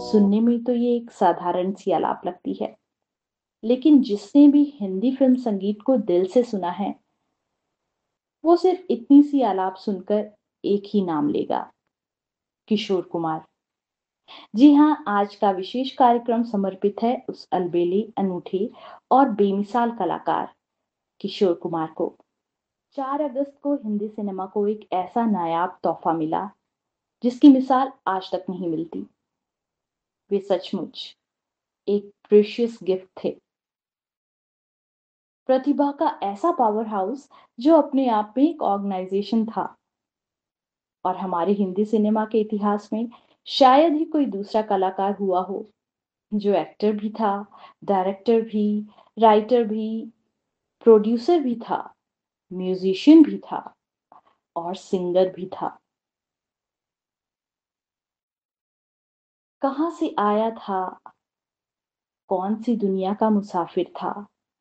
सुनने में तो ये एक साधारण सी आलाप लगती है, लेकिन जिसने भी हिंदी फिल्म संगीत को दिल से सुना है, वो सिर्फ इतनी सी आलाप सुनकर एक ही नाम लेगा, किशोर कुमार। जी हाँ, आज का विशेष कार्यक्रम समर्पित है उस अलबेली, अनूठे और बेमिसाल कलाकार किशोर कुमार को। 4 अगस्त को हिंदी सिनेमा को एक ऐसा नायाब तोहफा मिला, जिसकी मिसाल आज तक नहीं मिलती। वे सचमुच एक प्रेशियस गिफ्ट थे। प्रतिभा का ऐसा पावर हाउस जो अपने आप में एक ऑर्गेनाइजेशन था, और हमारे हिंदी सिनेमा के इतिहास में शायद ही कोई दूसरा कलाकार हुआ हो जो एक्टर भी था, डायरेक्टर भी, राइटर भी, प्रोड्यूसर भी था, म्यूजिशियन भी था और सिंगर भी था। कहाँ से आया था, कौन सी दुनिया का मुसाफिर था,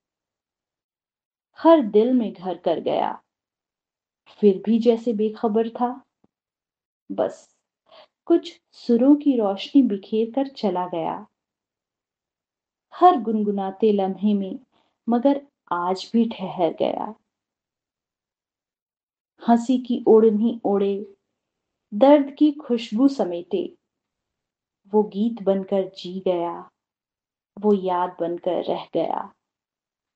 हर दिल में घर कर गया, फिर भी जैसे बेखबर था। बस कुछ सुरों की रोशनी बिखेर कर चला गया, हर गुनगुनाते लम्हे में, मगर आज भी ठहर गया। हंसी की ओढ़नी ओढ़े, दर्द की खुशबू समेटे, वो गीत बनकर जी गया, वो याद बनकर रह गया।